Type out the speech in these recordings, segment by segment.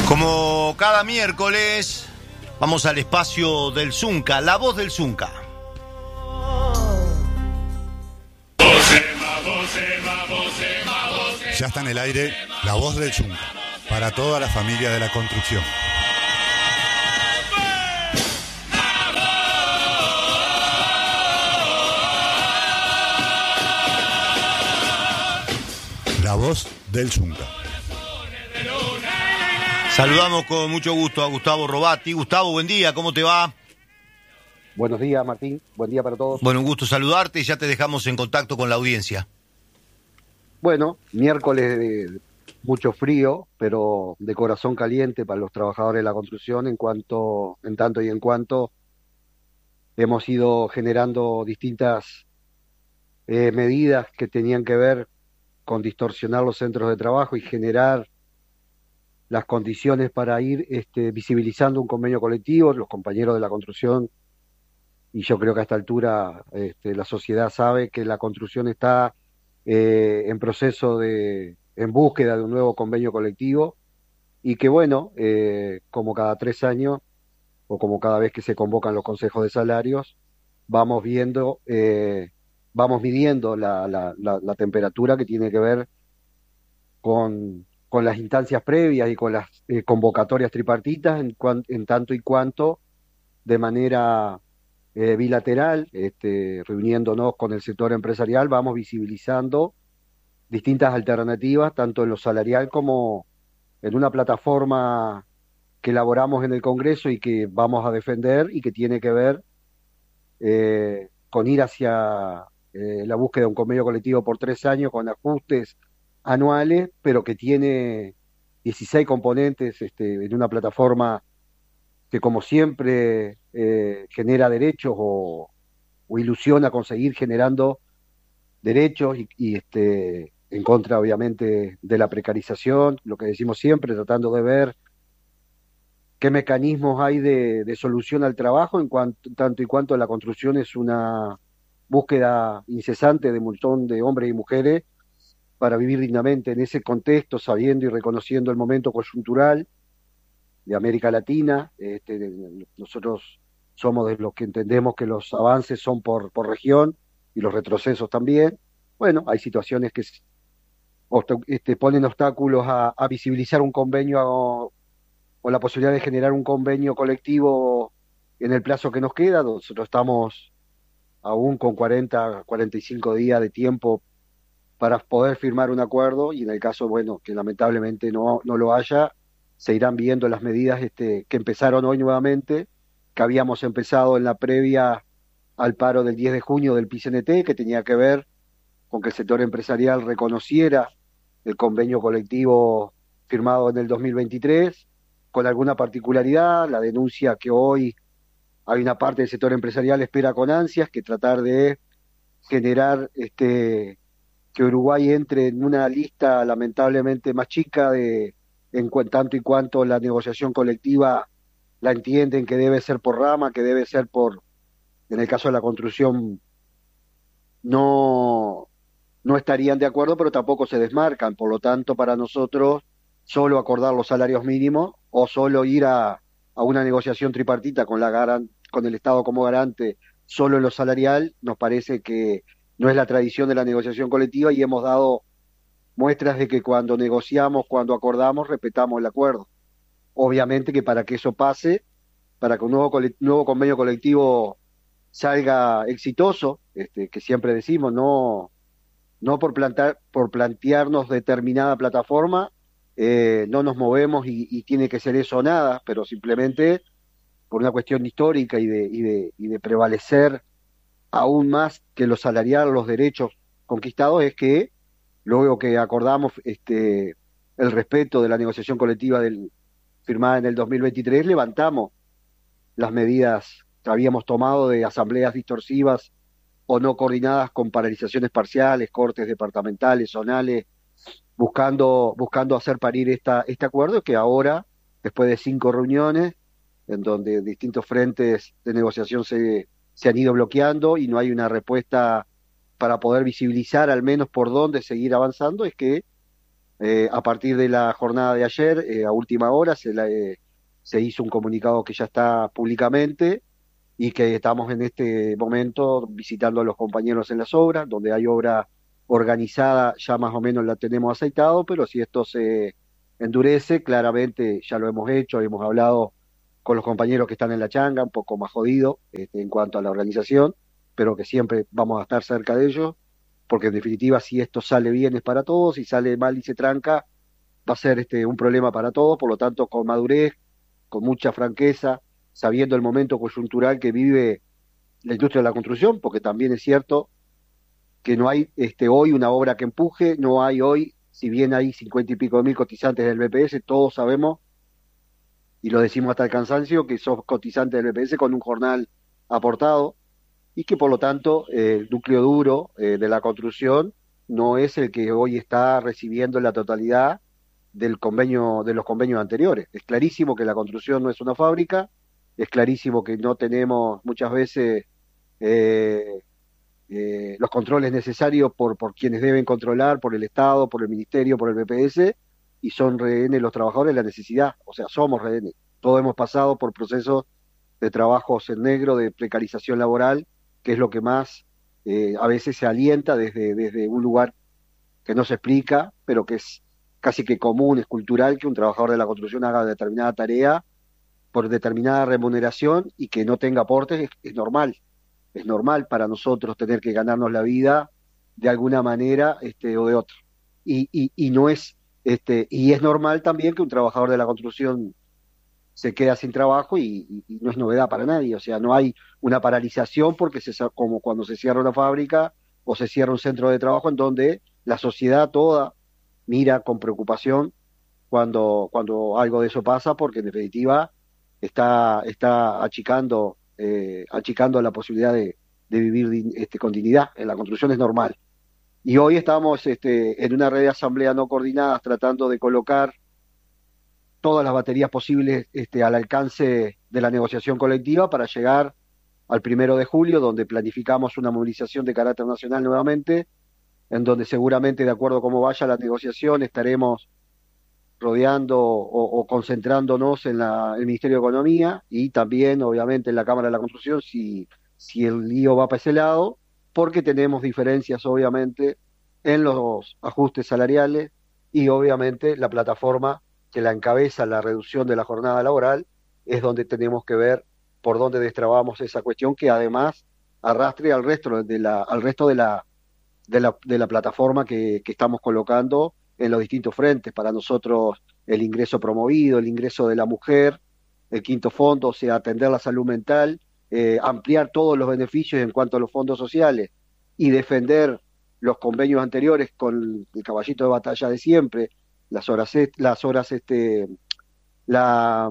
Como cada miércoles, vamos al espacio del Zunca, la voz del Zunca. Ya está en el aire la voz del Zunca, para toda la familia de la construcción. La voz del Zunca. Saludamos con mucho gusto a Gustavo Robati. Gustavo, buen día, ¿cómo te va? Buenos días, Martín. Buen día para todos. Bueno, un gusto saludarte y ya te dejamos en contacto con la audiencia. Bueno, miércoles de mucho frío, pero de corazón caliente para los trabajadores de la construcción en tanto y en cuanto hemos ido generando distintas medidas que tenían que ver con distorsionar los centros de trabajo y generar las condiciones para ir visibilizando un convenio colectivo. Los compañeros de la construcción, y yo creo que a esta altura la sociedad sabe que la construcción está en proceso en búsqueda de un nuevo convenio colectivo, y que bueno, como cada 3 años o como cada vez que se convocan los consejos de salarios, vamos midiendo la temperatura que tiene que ver con las instancias previas y con las convocatorias tripartitas, en tanto y cuanto de manera bilateral, reuniéndonos con el sector empresarial, vamos visibilizando distintas alternativas, tanto en lo salarial como en una plataforma que elaboramos en el Congreso y que vamos a defender, y que tiene que ver con ir hacia la búsqueda de un convenio colectivo por 3 años con ajustes anuales, pero que tiene 16 componentes en una plataforma que, como siempre, genera derechos o ilusiona conseguir generando derechos y en contra, obviamente, de la precarización, lo que decimos siempre, tratando de ver qué mecanismos hay de solución al trabajo, tanto y cuanto la construcción es una búsqueda incesante de un montón de hombres y mujeres para vivir dignamente en ese contexto, sabiendo y reconociendo el momento coyuntural de América Latina. Nosotros somos de los que entendemos que los avances son por región y los retrocesos también. Bueno, hay situaciones que ponen obstáculos a visibilizar un convenio o la posibilidad de generar un convenio colectivo en el plazo que nos queda. Nosotros estamos aún con 45 días de tiempo para poder firmar un acuerdo, y en el caso, bueno, que lamentablemente no lo haya, se irán viendo las medidas que empezaron hoy nuevamente, que habíamos empezado en la previa al paro del 10 de junio del PICNT, que tenía que ver con que el sector empresarial reconociera el convenio colectivo firmado en el 2023, con alguna particularidad, la denuncia que hoy hay una parte del sector empresarial espera con ansias, que tratar de generar que Uruguay entre en una lista lamentablemente más chica tanto y cuanto la negociación colectiva la entienden que debe ser por rama, que debe ser en el caso de la construcción, no estarían de acuerdo, pero tampoco se desmarcan. Por lo tanto, para nosotros, solo acordar los salarios mínimos o solo ir a una negociación tripartita con el Estado como garante solo en lo salarial, nos parece que no es la tradición de la negociación colectiva, y hemos dado muestras de que cuando negociamos, cuando acordamos, respetamos el acuerdo. Obviamente que para que eso pase, para que un nuevo convenio colectivo salga exitoso, que siempre decimos, no por plantearnos determinada plataforma, no nos movemos y tiene que ser eso o nada, pero simplemente por una cuestión histórica y de prevalecer aún más que lo salarial, los derechos conquistados, es que luego que acordamos el respeto de la negociación colectiva firmada en el 2023, levantamos las medidas que habíamos tomado de asambleas distorsivas o no coordinadas, con paralizaciones parciales, cortes departamentales, zonales, buscando hacer parir este acuerdo, que ahora, después de 5 reuniones, en donde distintos frentes de negociación se han ido bloqueando y no hay una respuesta para poder visibilizar al menos por dónde seguir avanzando, es que A partir de la jornada de ayer, a última hora, se hizo un comunicado que ya está públicamente y que estamos en este momento visitando a los compañeros en las obras, donde hay obra organizada, ya más o menos la tenemos aceitado, pero si esto se endurece, claramente ya lo hemos hecho, hemos hablado con los compañeros que están en la changa, un poco más jodido en cuanto a la organización, pero que siempre vamos a estar cerca de ellos, porque en definitiva si esto sale bien es para todos, si sale mal y se tranca, va a ser un problema para todos, por lo tanto con madurez, con mucha franqueza, sabiendo el momento coyuntural que vive la industria de la construcción, porque también es cierto que no hay hoy una obra que empuje, no hay hoy, si bien hay 50 y pico de mil cotizantes del BPS, todos sabemos, y lo decimos hasta el cansancio, que sos cotizante del BPS con un jornal aportado, y que por lo tanto el núcleo duro de la construcción no es el que hoy está recibiendo la totalidad del convenio, de los convenios anteriores. Es clarísimo que la construcción no es una fábrica, es clarísimo que no tenemos muchas veces eh, los controles necesarios por quienes deben controlar, por el Estado, por el Ministerio, por el BPS, y son rehenes los trabajadores de la necesidad, o sea, somos rehenes. Todos hemos pasado por procesos de trabajos en negro, de precarización laboral, que es lo que más a veces se alienta desde un lugar que no se explica, pero que es casi que común, es cultural, que un trabajador de la construcción haga determinada tarea por determinada remuneración y que no tenga aportes, es normal para nosotros tener que ganarnos la vida de alguna manera o de otra. Y no es, y es normal también que un trabajador de la construcción se queda sin trabajo y no es novedad para nadie, o sea, no hay una paralización porque como cuando se cierra una fábrica o se cierra un centro de trabajo en donde la sociedad toda mira con preocupación cuando algo de eso pasa, porque en definitiva está achicando la posibilidad de vivir con dignidad. En la construcción es normal. Y hoy estamos en una red de asamblea no coordinadas tratando de colocar todas las baterías posibles al alcance de la negociación colectiva para llegar al 1 de julio, donde planificamos una movilización de carácter nacional nuevamente, en donde seguramente, de acuerdo a cómo vaya la negociación, estaremos rodeando o concentrándonos en el Ministerio de Economía y también, obviamente, en la Cámara de la Construcción, si el lío va para ese lado, porque tenemos diferencias, obviamente, en los ajustes salariales y, obviamente, la plataforma que la encabeza la reducción de la jornada laboral es donde tenemos que ver por dónde destrabamos esa cuestión que además arrastre al resto de la plataforma que estamos colocando en los distintos frentes. Para nosotros el ingreso promovido, el ingreso de la mujer, el quinto fondo, o sea, atender la salud mental, ampliar todos los beneficios en cuanto a los fondos sociales y defender los convenios anteriores con el caballito de batalla de siempre, la,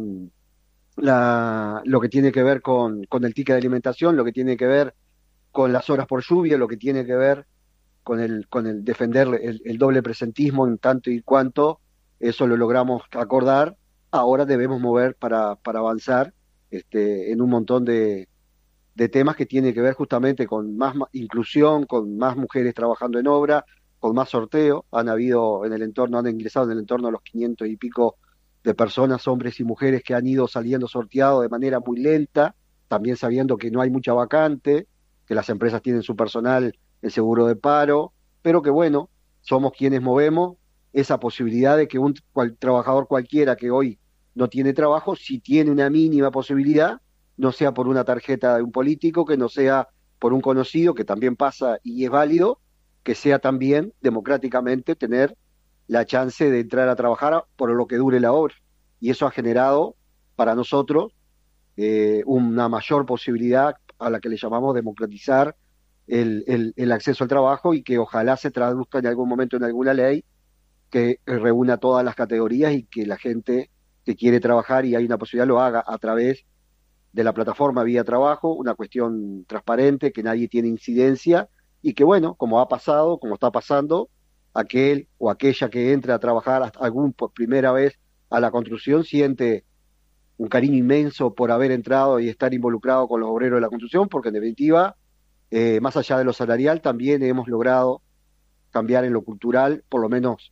lo que tiene que ver con el ticket de alimentación, lo que tiene que ver con las horas por lluvia, lo que tiene que ver con el defender el doble presentismo en tanto y cuanto eso lo logramos acordar. Ahora debemos mover para avanzar en un montón de temas que tienen que ver justamente con más inclusión, con más mujeres trabajando en obra, con más sorteo. Han ingresado en el entorno de los 500 y pico de personas, hombres y mujeres, que han ido saliendo sorteados de manera muy lenta, también sabiendo que no hay mucha vacante, que las empresas tienen su personal el seguro de paro, pero que bueno, somos quienes movemos esa posibilidad de que trabajador cualquiera que hoy no tiene trabajo, si tiene una mínima posibilidad, no sea por una tarjeta de un político, que no sea por un conocido, que también pasa y es válido, que sea también democráticamente tener la chance de entrar a trabajar por lo que dure la obra. Y eso ha generado para nosotros una mayor posibilidad a la que le llamamos democratizar el acceso al trabajo y que ojalá se traduzca en algún momento en alguna ley que reúna todas las categorías y que la gente que quiere trabajar y hay una posibilidad lo haga a través de la plataforma Vía Trabajo, una cuestión transparente, que nadie tiene incidencia y que bueno, como ha pasado, como está pasando, aquel o aquella que entra a trabajar por primera vez a la construcción siente un cariño inmenso por haber entrado y estar involucrado con los obreros de la construcción, porque en definitiva, más allá de lo salarial, también hemos logrado cambiar en lo cultural, por lo menos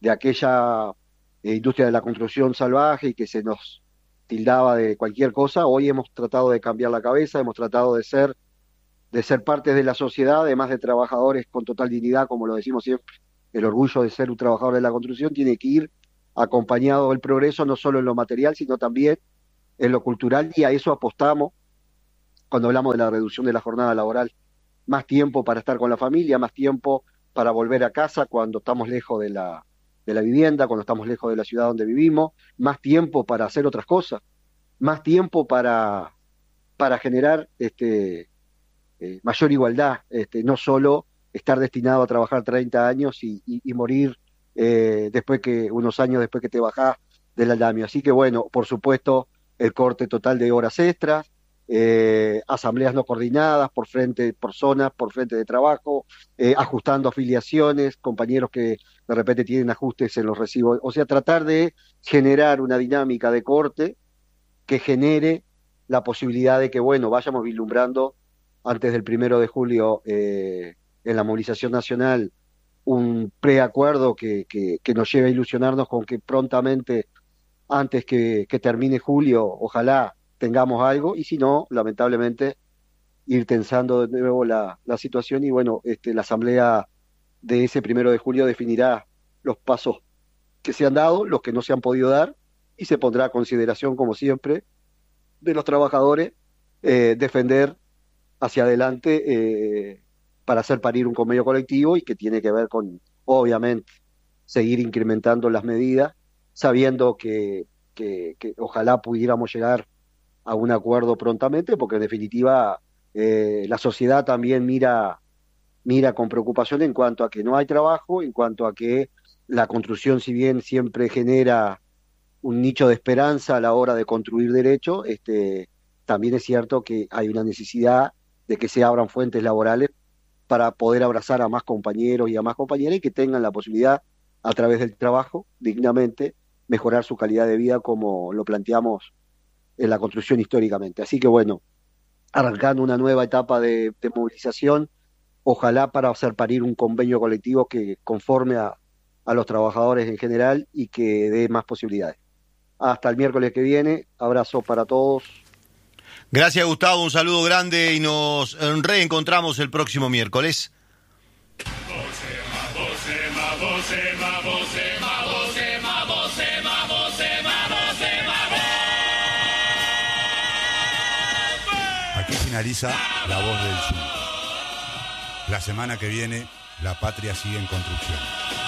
de aquella industria de la construcción salvaje y que se nos tildaba de cualquier cosa. Hoy hemos tratado de cambiar la cabeza, hemos tratado de ser parte de la sociedad, además de trabajadores con total dignidad, como lo decimos siempre. El orgullo de ser un trabajador de la construcción tiene que ir acompañado del progreso, no solo en lo material, sino también en lo cultural, y a eso apostamos cuando hablamos de la reducción de la jornada laboral. Más tiempo para estar con la familia, más tiempo para volver a casa cuando estamos lejos de la vivienda, cuando estamos lejos de la ciudad donde vivimos, más tiempo para hacer otras cosas, más tiempo para generar mayor igualdad, no solo estar destinado a trabajar 30 años y morir unos años después que te bajás del andamio. Así que bueno, por supuesto, el corte total de horas extras, asambleas no coordinadas por zonas, por frente de trabajo, ajustando afiliaciones, compañeros que de repente tienen ajustes en los recibos, o sea, tratar de generar una dinámica de corte que genere la posibilidad de que, bueno, vayamos vislumbrando antes del 1 de julio en la movilización nacional un preacuerdo que nos lleve a ilusionarnos con que prontamente, antes que termine julio, ojalá tengamos algo, y si no, lamentablemente, ir tensando de nuevo la situación y bueno, la asamblea de ese 1 de julio definirá los pasos que se han dado, los que no se han podido dar, y se pondrá a consideración, como siempre, de los trabajadores defender hacia adelante para hacer parir un convenio colectivo y que tiene que ver con, obviamente, seguir incrementando las medidas, sabiendo que ojalá pudiéramos llegar a un acuerdo prontamente, porque en definitiva la sociedad también mira con preocupación en cuanto a que no hay trabajo, en cuanto a que la construcción, si bien siempre genera un nicho de esperanza a la hora de construir derecho, también es cierto que hay una necesidad de que se abran fuentes laborales para poder abrazar a más compañeros y a más compañeras y que tengan la posibilidad, a través del trabajo, dignamente, mejorar su calidad de vida como lo planteamos en la construcción históricamente. Así que bueno, arrancando una nueva etapa de movilización, ojalá para hacer parir un convenio colectivo que conforme a los trabajadores en general y que dé más posibilidades. Hasta el miércoles que viene, abrazo para todos. Gracias, Gustavo, un saludo grande y nos reencontramos el próximo miércoles. Aquí finaliza La Voz del Sur. La semana que viene, la patria sigue en construcción.